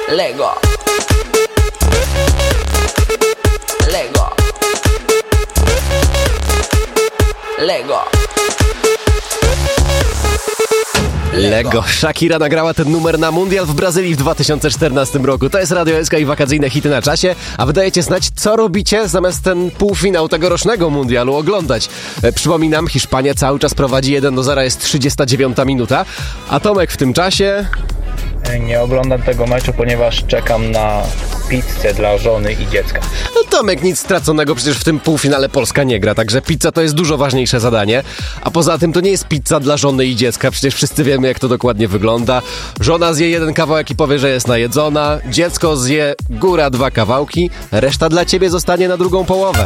Lego. Lego. Lego. Lego. Shakira nagrała ten numer na mundial w Brazylii w 2014 roku. To jest Radio SK i wakacyjne hity na czasie, a wydajecie znać, co robicie zamiast ten półfinał tegorocznego mundialu oglądać. Przypominam, Hiszpania cały czas prowadzi 1-0, jest 39 minuta, a Tomek w tym czasie... Nie oglądam tego meczu, ponieważ czekam na pizzę dla żony i dziecka. No Tomek, nic straconego, przecież w tym półfinale Polska nie gra, także pizza to jest dużo ważniejsze zadanie. A poza tym to nie jest pizza dla żony i dziecka, przecież wszyscy wiemy, jak to dokładnie wygląda. Żona zje jeden kawałek i powie, że jest najedzona, dziecko zje góra 2 kawałki, reszta dla ciebie zostanie na drugą połowę.